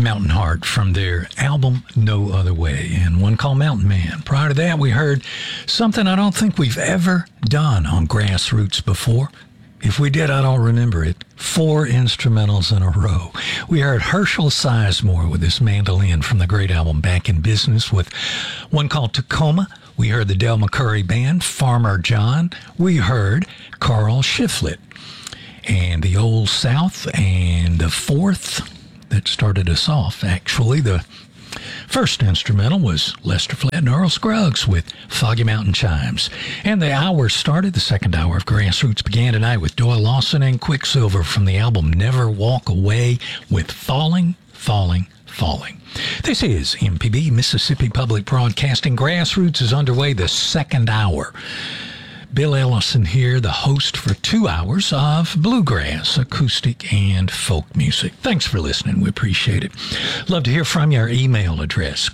Mountain Heart from their album No Other Way, and one called Mountain Man. Prior to that, we heard something I don't think we've ever done on Grassroots before. If we did, I don't remember it. 4 instrumentals in a row. We heard Herschel Sizemore with his mandolin from the great album Back in Business with one called Tacoma. We heard the Del McCoury Band, Farmer John. We heard Carl Shiflett and the Old South, and the fourth that started us off, actually, the first instrumental was Lester Flatt and Earl Scruggs with Foggy Mountain Chimes. And the hour started, the second hour of Grassroots began tonight with Doyle Lawson and Quicksilver from the album Never Walk Away with Falling, Falling, Falling. This is MPB, Mississippi Public Broadcasting. Grassroots is underway, the second hour. Bill Ellison here, the host for 2 hours of bluegrass, acoustic, and folk music. Thanks for listening. We appreciate it. Love to hear from you. Our email address,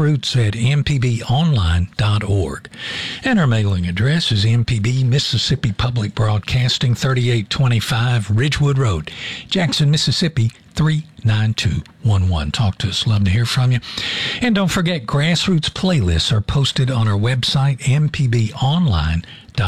grassroots@mpbonline.org. And our mailing address is MPB, Mississippi Public Broadcasting, 3825 Ridgewood Road, Jackson, Mississippi, 39211. Talk to us. Love to hear from you. And don't forget, Grassroots playlists are posted on our website, mpbonline.org.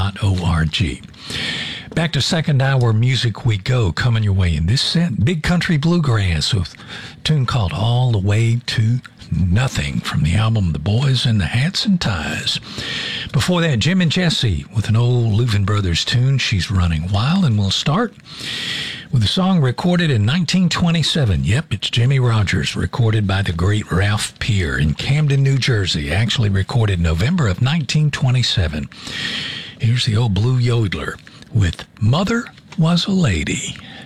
Back to second hour music we go, coming your way in this set. Big Country Bluegrass with a tune called All the Way to Nothing from the album The Boys in the Hats and Ties. Before that, Jim and Jesse with an old Louvin Brothers tune, She's Running Wild. And we'll start with a song recorded in 1927. Yep, it's Jimmie Rodgers, recorded by the great Ralph Peer in Camden, New Jersey. Actually recorded November of 1927. Here's the old Blue Yodeler with Mother Was a Lady.